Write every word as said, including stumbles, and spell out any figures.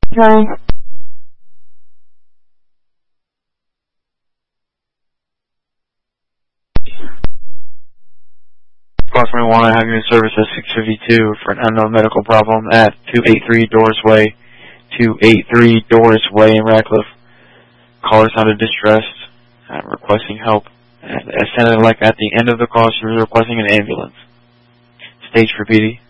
Trying. Customer one, having been service at six fifty-two for an unknown medical problem at two eighty-three Doris Way, two eighty-three Doris Way in Radcliffe. Caller sounded distressed, uh, requesting help. And it sounded like at the end of the call she was requesting an ambulance. Stage for P D.